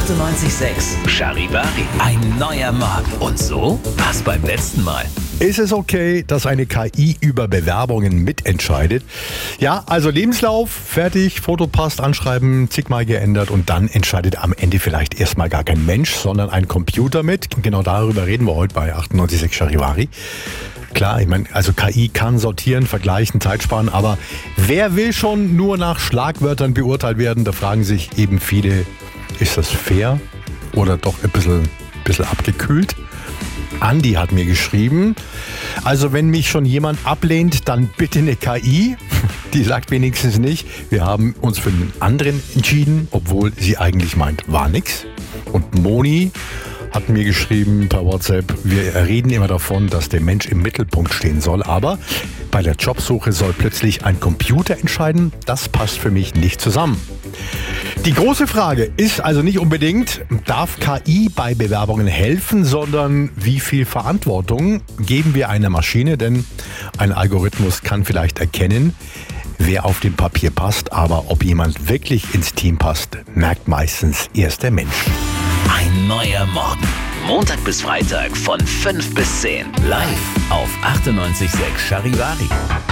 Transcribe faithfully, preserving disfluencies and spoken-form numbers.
achtundneunzig Komma sechs Charivari. Ein neuer Morgen. Und so war's beim letzten Mal. Ist es okay, dass eine K I über Bewerbungen mitentscheidet? Ja, also Lebenslauf, fertig, Foto passt, Anschreiben zigmal geändert und dann entscheidet am Ende vielleicht erstmal gar kein Mensch, sondern ein Computer mit. Genau darüber reden wir heute bei achtundneunzig Komma sechs Charivari. Klar, ich meine, also K I kann sortieren, vergleichen, Zeit sparen, aber wer will schon nur nach Schlagwörtern beurteilt werden? Da fragen sich eben viele, ist das fair oder doch ein bisschen, bisschen abgekühlt? Andi hat mir geschrieben, also wenn mich schon jemand ablehnt, dann bitte eine K I. Die sagt wenigstens nicht, wir haben uns für einen anderen entschieden, obwohl sie eigentlich meint, war nix. Und Moni hat mir geschrieben per WhatsApp, wir reden immer davon, dass der Mensch im Mittelpunkt stehen soll, aber bei der Jobsuche soll plötzlich ein Computer entscheiden. Das passt für mich nicht zusammen. Die große Frage ist also nicht unbedingt, darf K I bei Bewerbungen helfen, sondern wie viel Verantwortung geben wir einer Maschine? Denn ein Algorithmus kann vielleicht erkennen, wer auf dem Papier passt, aber ob jemand wirklich ins Team passt, merkt meistens erst der Mensch. Ein neuer Morgen. Montag bis Freitag von fünf bis zehn. Live auf achtundneunzig Komma sechs Charivari.